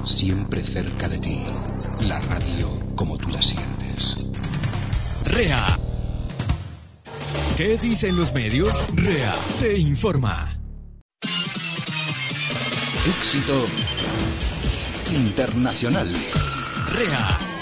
siempre cerca de ti. La radio como tú la sientes. REA. ¿Qué dicen los medios? REA te informa. Éxito internacional. REA.